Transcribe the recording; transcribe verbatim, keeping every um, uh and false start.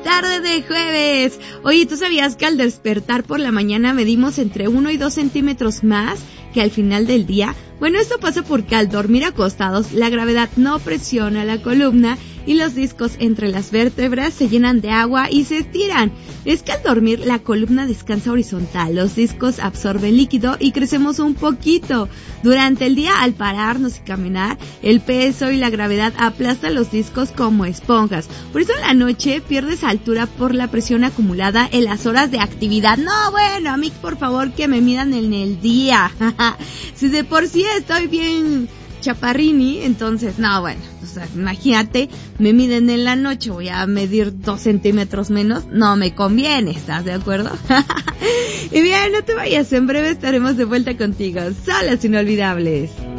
tarde de jueves. Oye, ¿tú sabías que al despertar por la mañana medimos entre uno y dos centímetros más que al final del día? Bueno, esto pasa porque al dormir acostados, la gravedad no presiona la columna y los discos entre las vértebras se llenan de agua y se estiran. Es que al dormir la columna descansa horizontal, los discos absorben líquido y crecemos un poquito. Durante el día, al pararnos y caminar, el peso y la gravedad aplastan los discos como esponjas. Por eso en la noche pierdes altura por la presión acumulada en las horas de actividad. No, bueno, a mí por favor que me midan en el día. Si de por sí estoy bien chaparrini, entonces, no, bueno, o sea, imagínate, me miden en la noche, voy a medir dos centímetros menos, no me conviene, ¿estás de acuerdo? Y bien, no te vayas, en breve estaremos de vuelta contigo, Solas Inolvidables.